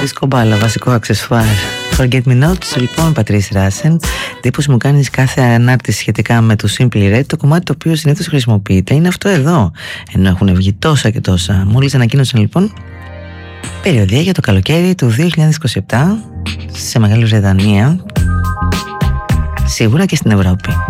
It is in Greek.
δισκομπάλα, βασικό αξεσουάρ. Forget Me Nots, λοιπόν, Πατρίς Ράσεν. Εντύπωση μου κάνει κάθε ανάρτηση σχετικά με το Simply Red. Το κομμάτι το οποίο συνήθως χρησιμοποιείται είναι αυτό εδώ. Ενώ έχουν βγει τόσα και τόσα. Μόλις ανακοίνωσαν λοιπόν περιοδία για το καλοκαίρι του 2027 σε Μεγάλη Βρετανία, σίγουρα και στην Ευρώπη.